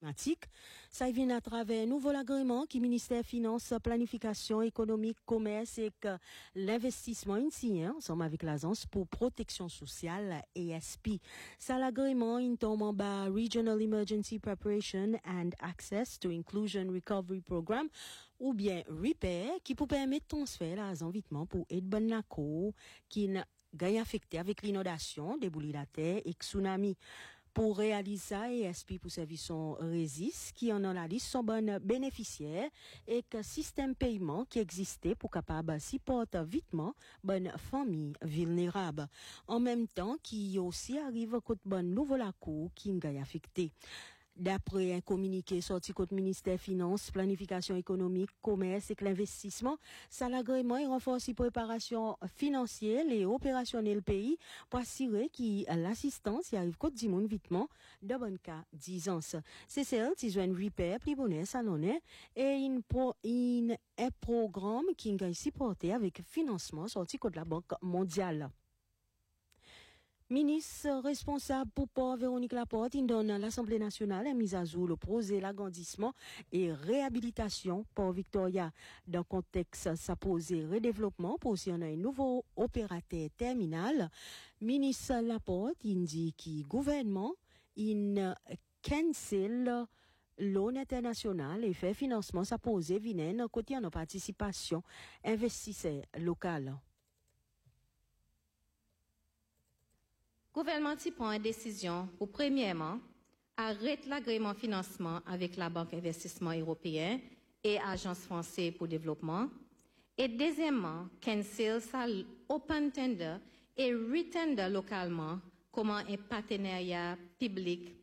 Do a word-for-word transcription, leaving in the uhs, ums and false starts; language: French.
Ça vient à travers un nouveau agrément qui ministère Finances, Planification économique, commerce et que l'investissement ici, hein, ensemble avec l'agence pour protection sociale A S P. Ça l'agrément in tombe en bas Regional Emergency Preparation and Access to Inclusion Recovery Program ou bien REPAIR qui peut permettre transfert là envitement pour aider bon nako qui n'a gagne affecté avec l'inondation, déboulis la terre et tsunami. Pour réaliser ça, A S P pour service son Résis, qui en a la liste sont bonnes bénéficiaires et que système paiement qui existait pour capable supporter vitement bonne famille vulnérable. En même temps, qui aussi arrive côté bonne nouveau la cour qui n'a affecté. D'après un communiqué sorti côté ministère Finances, Planification économique, Commerce et l'investissement, ça l'agrément et renforce la préparation financière et opérationnelle pays pour assurer que l'assistance y arrive côté dimoun vitement de bon cas dix ans. C'est celle qui joue REPAIR, plus bonnet, salonnet, et une pro, une, un programme qui est supporté avec financement sorti côté la Banque mondiale. Ministre responsable pour Port Véronique Laporte, il donne l'Assemblée nationale a mis à jour le projet l'agrandissement et réhabilitation Port Victoria. Dans le contexte, ça posait redéveloppement pour si on a un nouveau opérateur terminal. Ministre Laporte, il dit qu'il gouvernement, il cancel l'O N international et fait financement, ça posait vinen côté en participation investisseurs local. Gouvernement qui prend une décision pour, premièrement, arrêter l'agrément financement avec la Banque Investissement Européen et Agence Française pour Développement. Et deuxièmement, cancel sa open tender et retender localement comme un partenariat public